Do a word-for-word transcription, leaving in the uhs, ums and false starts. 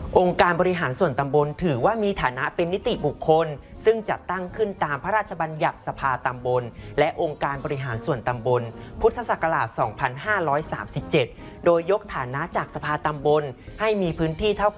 องค์การบริหารส่วนตำบลถือว่ามีฐานะเป็นนิติบุคคลซึ่งจัดตั้งขึ้นตามพระราชบัญญัติสภาตำบลและองค์การบริหารส่วนตำบลพุทธศักราช สองพันห้าร้อยสามสิบเจ็ด โดยยกฐานะจากสภาตำบลให้มีพื้นที่เท่า